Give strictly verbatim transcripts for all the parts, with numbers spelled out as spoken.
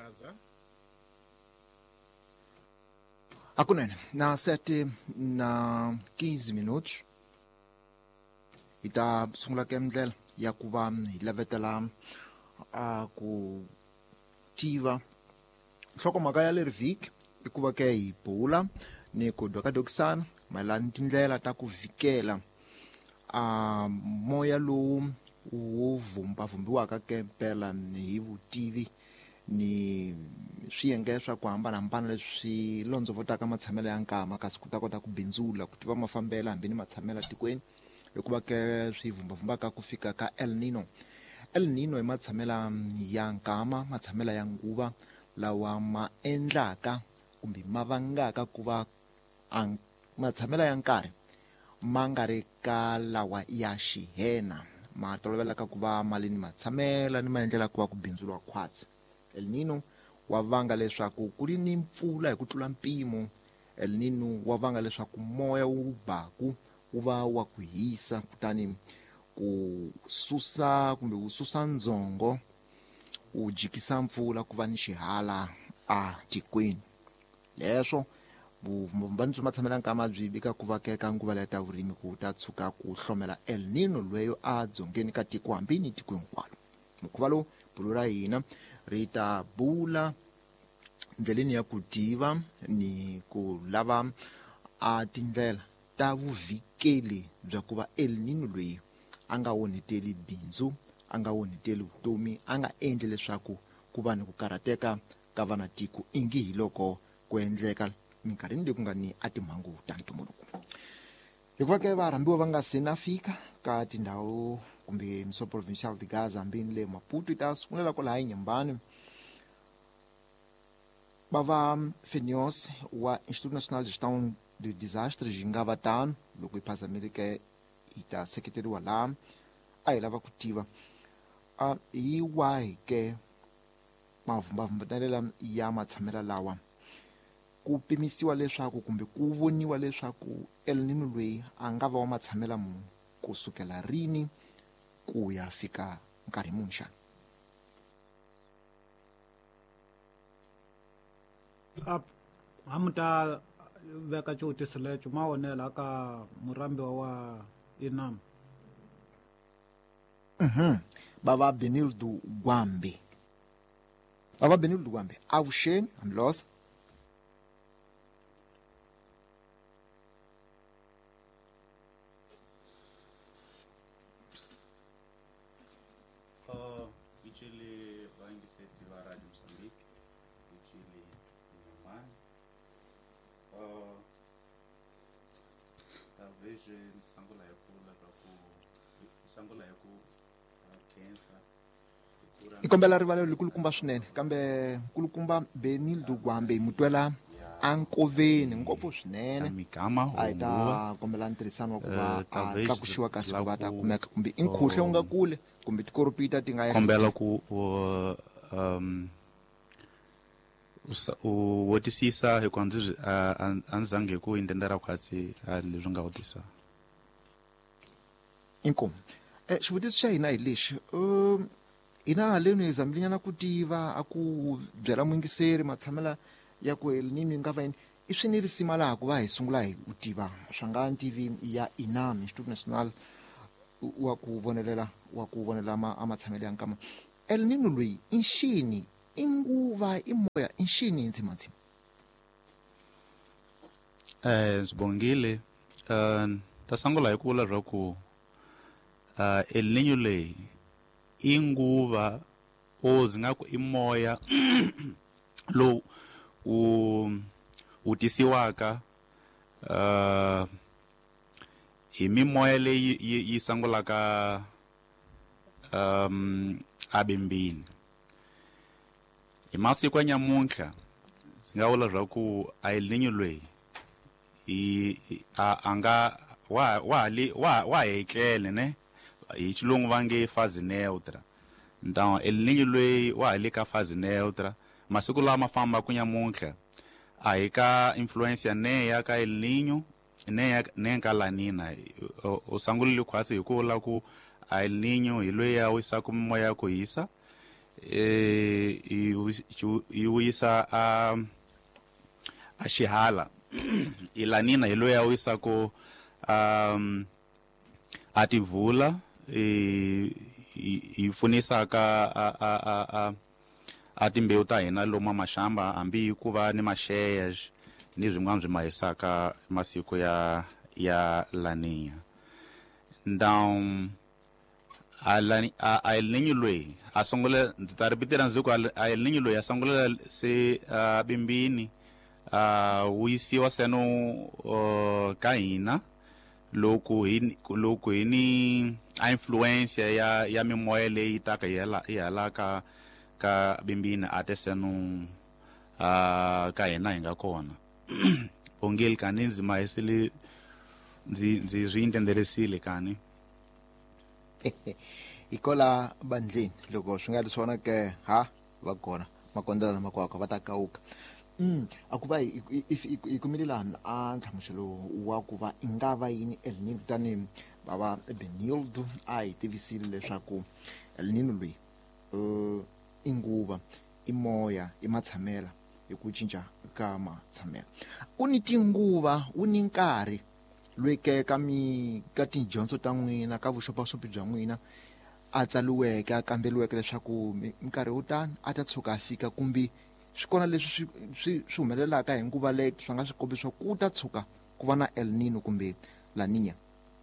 Gaza. Akunene, na sete na quinze minutos hi ta sungula ka ndlela ya ku va hi lavetela a ku tiva nhlokomhaka ya leri vhiki i ku va ke hi bula ni ku dwakadokisana mayelana tindlela ta ku vhikela a moya lowu wu vumbavumbiwaka ke mpela hi vutivi ni swiyenge swa ku hambanahambana leswi londzovotaka matshamelo ya nkama kasi ku ta kota ku bindzula ku tiva mafambela hambi ni matshamelo tikweni hikuva ke swi vumbavumbaka ku fika ka El Nino. El Nino i matshamela ya nkama, matshamela ya nguva lawa ma endlaka kumbe ma vangaka ku va matshamela ya nkarhi ma nga ri ka lawa ya xihena, ma tolovelaka ku va mali ni matsamela ni maendlela ku va ku bindzuriwa khwatsi. El Nino wa vanga leswaku ku ri ni mpfula hi ku tlula mpimo. El Nino wa vanga leswaku moya wu baku wu va wa ku hisa kutani ku susa kumbe wu susa ndzongo wu jikisa mpfula ku va ni xihala a tikweni. Leswo vumbani bya matshamela nkama byi vika ku va keka nguva leyi ta vurimi ku ta tshuka ku hlomela El Nino lweyo a dzongeni ka tiko hambi ni tiko hinkwalo. Mukhuva lowu bulo ra hina ri ta bula ndleleni ya ku tiva ni ku lava a tindlela ta vuvikeli bya ku va El Nino lweyi a nga onheteli bindzu, a nga onheteli vutomi, a nga endli leswaku ku va ni ku karhateka ka vanatiko ingi hi loko ku endleka minkarhini leyi ku nga ni a timhangu ta ntumbuluko. Hikuva ke varhambiwa va nga se na fika ka tindhawu kumbe miso provincial de Gaza hambi ni le Maputo i ta sungulela ko laha Nyembani. Bava Fenios wa Instituto Nacional de Gestão de Desastres hi nga va tano loko hi phazamile ke hi ta seketeriwa laha a hi lava ku tiva a hi wahi ke mavumbavumbanelela ya matshamela lawa ku pimisiwa leswaku kumbe ku voniwa leswaku El Nino lweyi a nga va wa matshamela mu kusukela rini ku ya fika nkarhi muni xana. A mi ta veka xivutiso lexo ma onhela ka murambiwa wa Inam. Mhm. Bava Benildo Gwambe. Bava Benildo Gwambe. Avuxeni, hamlosa. Ichile vaingiseti va Radio Mozambique, ichile Nyamani. Talvez sangula ya kula ku sangula ya ku cancer. Ikombela rivalelo likulukumba swinene kambe nkulukumba Benildo Gwambe mutwela ankoveni ngopfu swinene a hi ta kombela ntirhisano wa ku va a tlakuxiwa kasi ku va ta kumeka kumbe i nkhuhle u nga kule kumbe tikoropita ti nga kombela ku um u wotisisa hi ku andzi a ndzi zange ku indendera khwatsi leswi nga vutisa. Inkomu eh xivutiso xa hina hi lexi um hina haleni hi zambilinyana ku tiva a ku byela mwingiseri matshamela ya ku El Nino nga va yini i swi ni risima laha ku va hi sungula hi u tiva swa nga T V ya Inam Instituto Nacional wa ku vonelela wa ku vonela ma amatshamelo ya nkama. El Nino lweyi i nxini i nguva i moya i nxini ntsimantsima. Eh sibongile uh ta sangula hi ku vula swa ku uh El Nino leyi i nguva o zinga ku i moya lo u utisiwaka uh hi mimoya leyi yi sangulaka um abimbini hi masiku ya nyamuntlha ndzi nga vula swa ku a El Nino lweyi i anga wa wa wa wa hetlele ne hi xilungu va nge phase neutra ntawa El Nino lweyi wa le ka phase neutra masiku lama famba ku nyamuntlha a hi ka influence ya ne ya ka El Nino ne ya ne ka La Nina o sangulile khwatsi hi ku vula ku a El Nino hi loyi ya wisa ku moya ku hisa eh yi wisa a a xihala i La Nina hi loyi a wisako um a tivula hi pfunisaka a a a a a timbewu ta hina lomu maxamba hambi ku va ni maxeya ni swin'wana swi mahisaka masiku ya ya La Nina. Ndam a a El Niño loyi a sungula ndzi ta ripitela ndzi ku a El Niño loyi a sungula se bimbini a wisiwa seno ka hina loko hi loko hi ni a influence ya ya mimoya leyi taka yela yela ka ka bimbini ate seno a ka hina hi nga kona ongeli kani ndzi mahisile ndzi ndzi swi intenderesile kani ikola bandleni loko swi nga ri swona ke ha va kona makondelana makwakwa va ta kauka mm akuva ikumile laha a nhlamuselo wa ku va i nga va yini El Niño tani baba Benildo a hi tivisile leswaku El Niño loyi uh inguva imoya imatshamela hi ku cinca ka matshamela u ni tinguva u ni nkarhi lweke ka mi ka tidyondzo ta n'wina ka vuxopaxopi bya n'wina a tsaliweke a kambeliweke leswaku nkarhi wo tani a ta tshuka a fika kumbe swi kona leswi swi swi humelelaka hi nguva leyi swi nga swi kombisa ku ta tshuka ku va na El Niño kumbe La Nina.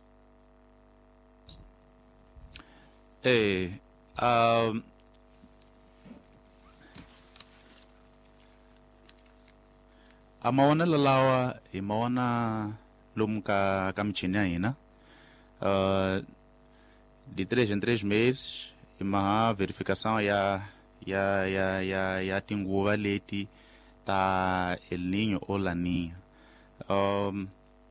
Eh um a mawonelo lawa hi mawona lomu ka ka michini ya hina uh de três em três meses hi maha verificação ya ya ya ya ya tinguva leti ta El Niño o La Nina. um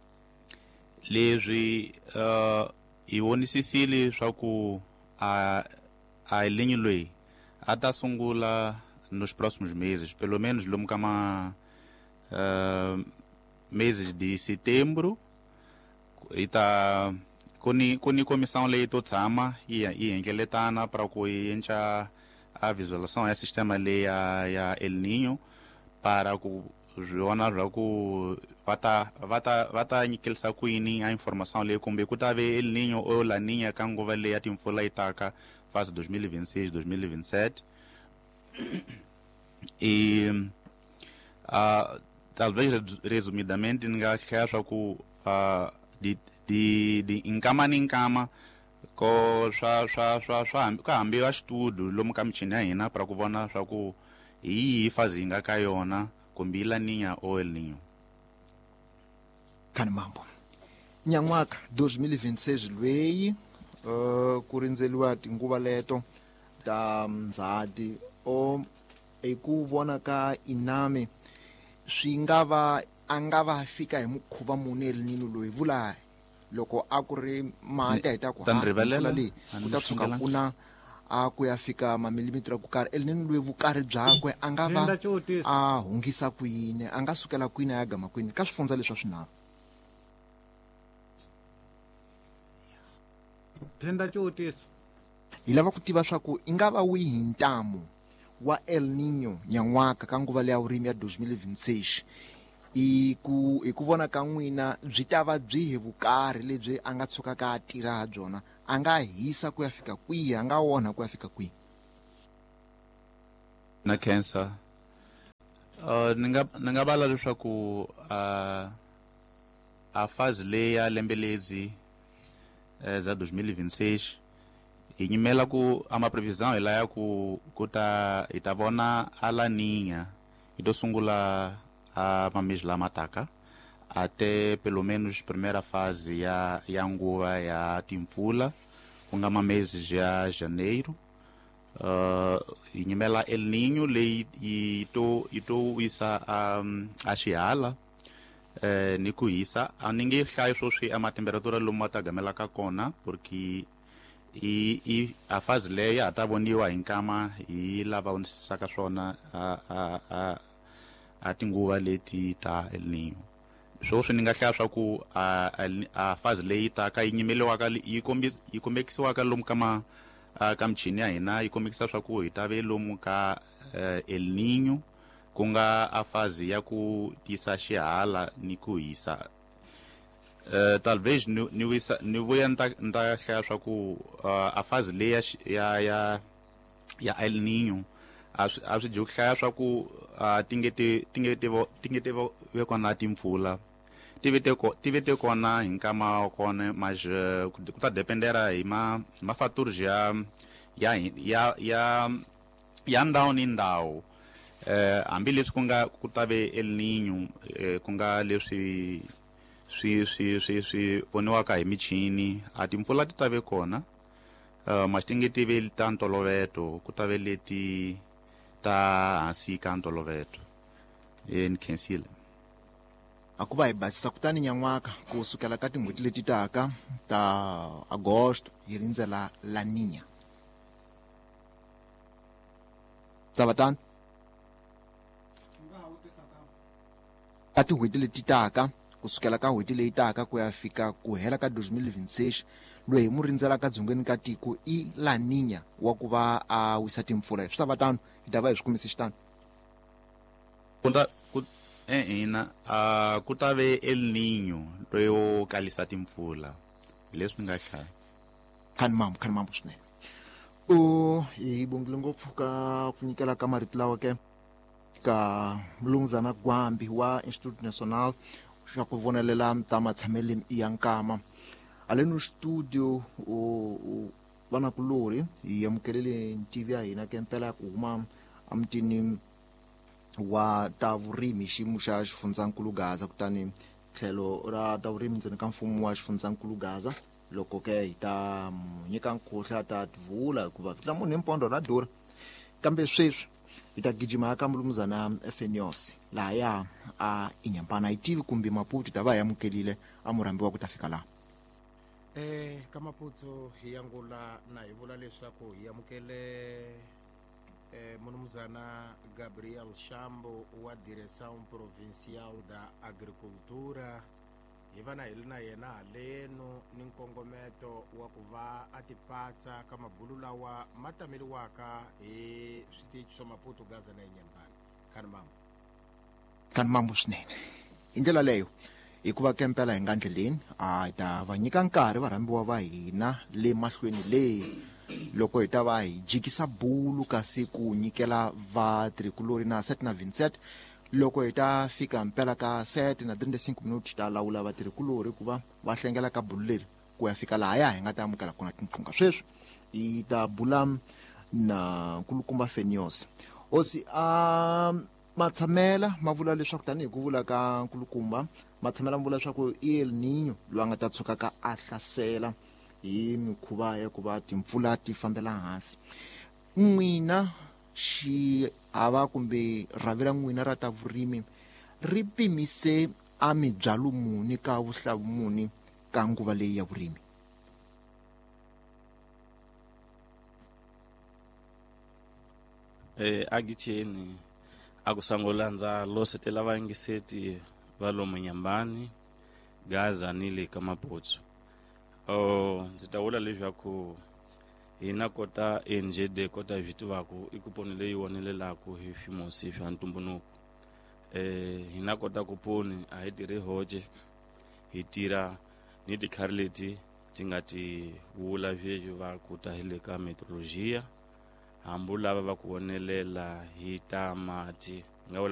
leswi uh hi vonisisile swa ku a a El Niño loyi a ta sungula nos próximos meses, pelo menos lomu ka ma uh, meses de setembro ita kuni kuni comissão leyi to tshama yi yi hengeletana para ku yi endla a visualização ya sistema leyi ya ya El Niño para ku vona swa ku va ta va ta va ta nyikelisa ku yini a informação leyi kumbe ku ta ve El Niño o La Nina ka nguva leyi ya timpfula yi taka fase dois mil e vinte e seis dois mil e vinte e sete e uh, talvez resumidamente ninga hlaya ku uh, di di di inkama ni inkama ko swa swa swa swa ka hambiwa xitudio lomu ka michini ya hina para ku vona swa ku hi yihi fazi nga ka yona kumbe La Nina o El Niño. Khani mambo nyan'waka dois mil e vinte e seis lweyi uh, ku rindzeliwa tinguva leto ta Ndzhati o hi ku vona ka inami swi nga va a nga va fika hi mukhuva muni El Niño loyi vula loko a ku ri mati a hita ku rivalela leyi ku ta tshuka kuna a ku ya fika mamilimitro ku karhi El Niño loyi vukarhi byakwe a nga va a hungisa ku yini a nga sukela kwini a ya gama kwini ka swifundza leswi swinharhu. Phenda xotisa hi lava ku tiva swa ku i nga va wihi ntamu wa El Niño nyan'waka ka nguva leya vurimi ya dois mil e vinte e seis i ku hi ku vona ka n'wina byi ta va byihi vukarhi lebyi a nga tshukaka a tirha byona a nga hisa ku ya fika kwihi a nga wona ku ya fika kwihi na cancer uh ni nga ni nga vala leswaku uh a fase leyi ya lembe ledzi za dois mil e vinte e seis hi nyimela ku a ma previsão hi laya ku ku ta hi ta vona a La Nina hi to sungula a mamesi lama taka até pelo menos primeira fase ya ya nguva ya timpfula ku nga mameses ya janeiro uh hi nyimela El Niño leyi yi to yi to wisa a a xihala eh ni ku hisa a ni nge hlayi swo swi a matemperatura lomu ma ta gamela ka kona porque i i a fase leyi a ta voniwa hi nkama hi lava vonisisaka swona a a a a tinguva leti ta El Niño swo swi ni nga hlaya swa ku a a fase leyi ta ka yi nyimeliwaka yi kombis yi kombekisiwaka lomu ka ma uh, ka michini ya hina yi kombekisa swa ku hi ta ve lomu ka uh, El Niño ku nga a fazi ya ku tisa xihala ni ku hisa. Uh, talvez ni ni wisa ni vuya nta nta hlaya swa ku uh, a fazi leyi ya xi- ya ya ya El Niño a swi a swi dyi ku hlaya swa ku uh, tingeti tingeti vo tingeti vo ve kona timpfula ti vete ko ti vete kona hi nkama wa kona mas uh, ku ku ta dependera hi ma ma fatores ya ya hi- ya ya ya ndhawu ni ndhawu. Eh, hambileswi ku nga ku ta ve El Niño eh, ku nga leswi swi swi swi swi voniwaka hi michini a timpfula ti ta ve kona, uh, mas ti nge ti ve ta ntolovelo ku ta ve leti ta hansi ka ntolovelo. Eh, ni khensile. a ku va hi basisa kutani nyan'waka ku sukela ka tin'hweti leti taka ta agosto hi rindzela La Niña. ta va tani ka tin'hweti leti taka kusukela ka n'hweti leyi taka ku ya fika ku hela ka twenty twenty-six loyi hi mu rindzelaka dzongeni ka tiko i La Niña wa ku va a wisa timpfula. Swi ta va tano hi ta va hi swi kumise xitano. Ku ta ku eh ina a ku ta ve El Niño loyo kalisa timpfula leswi nga hlaya. khani mambo khani mambo swinene. u hi bongile ngopfu ka ku nyikela ka marito lawa ke ka mulunguzana Gwambi wa Institute National xa ku vonelela ta matshameleni ya nkama aleni studio u vanakulori hi amukelele ntivi ya hina ke mpela ku huma amutini wa ta vurimi hi xiyimo xa xifundzankulu Gaza kutani tlhelo ra ta vurimi ndzeni ka mfumo wa xifundzankulu Gaza loko ke hi ta mu nyika nkhohla ta tivula hikuva fitla munhu himpondo ra durha kambe sweswi hi ta gijima ka mulumuzana Efenios laha ya a inyampana hi tivi kumbe Maputo ta va hi amukelile a murambiwa ku ta fika laha. Eh ka Maputo hi yangula na hi vula leswaku hi amukele eh munumzana Gabriel Shambo wa Direção Provincial da Agricultura hi vana hi na yena haleno ni nkongometo wa ku va a tipatsa ka mabulu lawa ma tameliwaka hi switichi swa Maputo Gaza na Inyembani. Khani mambo Khani mambo swinene hi ndlela leyo hikuva kempela hi nga ndleleni a hi ta va nyika nkarhi varambiwa va hina le mahlweni le loko hi ta va hi jikisa bulu kasi ku nyikela va tricolori na set na Vincent loko hi ta fika mpela ka set na thirty-five minuti ta lawula va tricolori ku va va hlengela ka bulu leri ku ya fika laha ya hi nga ta amukela kona tinqunga sweswi hi ta bula na nkulukumba Fenios osi a matsamela ma vula leswaku tani hi ku vula ka nkulukumba matsamela ma vula leswaku i El Niño loyi a nga ta tshuka ka a hlasela hi mikhuva ya ku va timpfula ti fambela hansi. N'wina xi hava kumbe ravi ra n'wina ra ta vurimi ri pimise a mibyalo muni ka vuhlavu muni ka nguva leyi ya vurimi. eh agitsheni akusangula ndza losetela vaingiseti va lomu Nyambani Gaza ni le ka Maputo. Oh ndzi ta vula leswaku hina kota N J D kota vituvaku i kuponi leyi wonelelaku hi swimosi swa ntumbuluko. Eh hina kota kuponi a hi tirhi hoje hi tira ni tikhari leti ti nga ti vula sweswi va kuta hi le ka meteorologia hambu lava va ku vonelela hi ta mati nga